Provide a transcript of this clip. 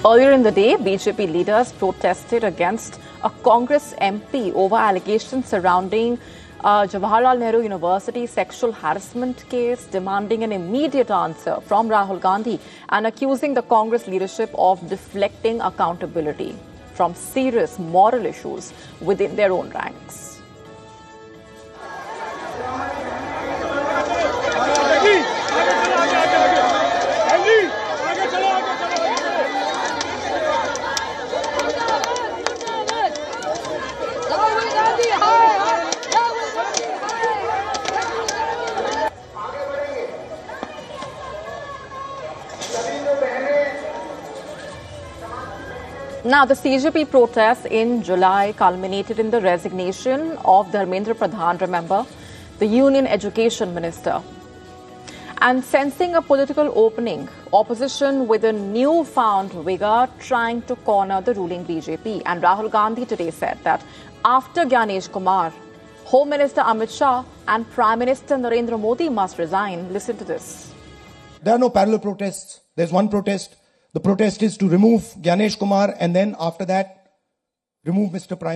Earlier in the day, BJP leaders protested against a Congress MP over allegations surrounding Jawaharlal Nehru University sexual harassment case, demanding an immediate answer from Rahul Gandhi and accusing the Congress leadership of deflecting accountability from serious moral issues within their own ranks. Now, the CJP protests in July culminated in the resignation of Dharmendra Pradhan, remember, the Union Education Minister. And sensing a political opening, opposition with a newfound vigor trying to corner the ruling BJP. And Rahul Gandhi today said that after Gyanesh Kumar, Home Minister Amit Shah and Prime Minister Narendra Modi must resign. Listen to this. There are no parallel protests. There's one protest. The protest is to remove Gyanesh Kumar and then after that, remove Mr. Prime